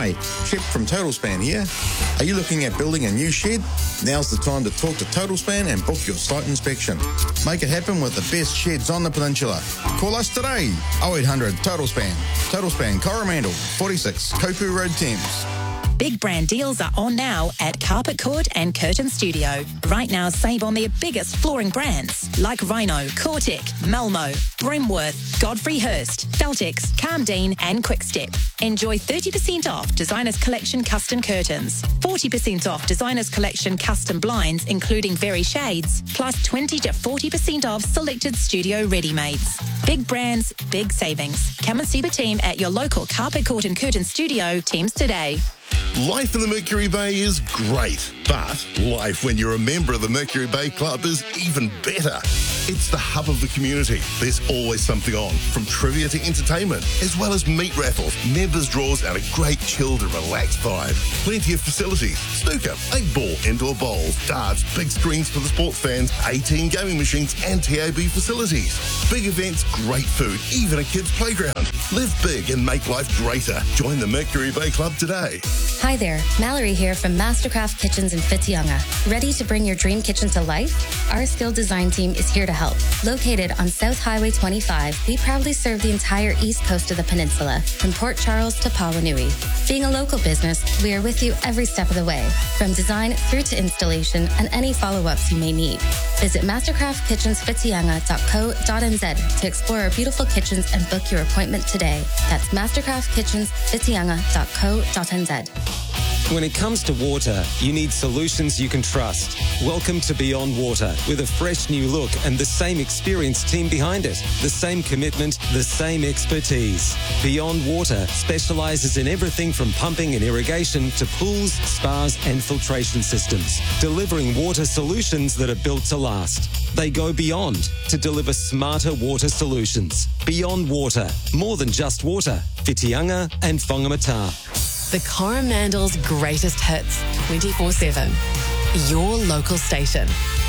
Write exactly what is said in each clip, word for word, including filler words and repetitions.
Hi, Shep from Total Span here. Are you looking at building a new shed? Now's the time to talk to Total Span and book your site inspection. Make it happen with the best sheds on the peninsula. Call us today, oh eight hundred Total Span. Total Span, Coromandel, forty-six, Kopu Road, Thames. Big brand deals are on now at Carpet Court and Curtain Studio. Right now, save on their biggest flooring brands like Rhino, Cortec, Malmo, Brimworth, Godfrey Hirst, Feltex, Calmdean and Quickstep. Enjoy thirty percent off Designers Collection custom curtains, forty percent off Designers Collection custom blinds including Very Shades, plus twenty to forty percent off selected studio ready-mades. Big brands, big savings. Come and see the team at your local Carpet Court and Curtain Studio teams today. Life in the Mercury Bay is great, but life when you're a member of the Mercury Bay Club is even better. It's the hub of the community. There's always something on, from trivia to entertainment, as well as meat raffles, members draws, and a great chilled and relaxed vibe. Plenty of facilities: snooker, eight ball, indoor bowls, darts, big screens for the sports fans, eighteen gaming machines, and T A B facilities. Big events, great food, even a kids' playground. Live big and make life greater. Join the Mercury Bay Club today. Hi there, Mallory here from Mastercraft Kitchens in Whitianga. Ready to bring your dream kitchen to life? Our skilled design team is here to help. Located on South Highway twenty-five, we proudly serve the entire east coast of the peninsula, from Port Charles to Pawanui. Being a local business, we are with you every step of the way, from design through to installation and any follow-ups you may need. Visit mastercraft kitchens whitianga dot co dot n z to explore our beautiful kitchens and book your appointment today. That's mastercraft kitchens whitianga dot co dot n z. When it comes to water, you need solutions you can trust. Welcome to Beyond Water, with a fresh new look and the same experienced team behind it. The same commitment, the same expertise. Beyond Water specialises in everything from pumping and irrigation to pools, spas and filtration systems, delivering water solutions that are built to last. They go beyond to deliver smarter water solutions. Beyond Water, more than just water. Whitianga and Whangamata. The Coromandel's greatest hits, twenty-four seven. Your local station,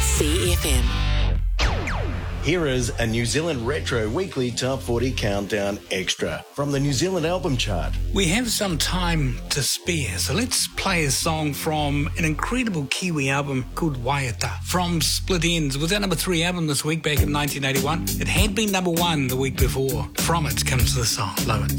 C F M. Here is a New Zealand Retro Weekly Top forty Countdown Extra from the New Zealand Album Chart. We have some time to spare, so let's play a song from an incredible Kiwi album called Waiata from Split Ends. It was our number three album this week back in nineteen eighty-one. It had been number one the week before. From it comes this song. Love it.